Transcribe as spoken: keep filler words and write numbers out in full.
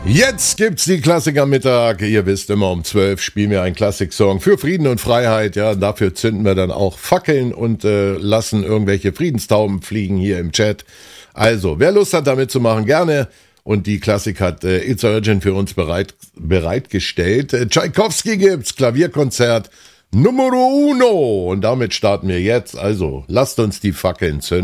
Jetzt gibt's die Klassiker Mittag. Ihr wisst, immer um zwölf spielen wir einen Klassik-Song für Frieden und Freiheit. Ja, dafür zünden wir dann auch Fackeln und äh, lassen irgendwelche Friedenstauben fliegen hier im Chat. Also, wer Lust hat, damit zu machen, gerne. Und die Klassik hat äh, It's Urgent für uns bereit, bereitgestellt. Äh, Tchaikovsky gibt's, Klavierkonzert Numero Uno. Und damit starten wir jetzt. Also, lasst uns die Fackeln zünden.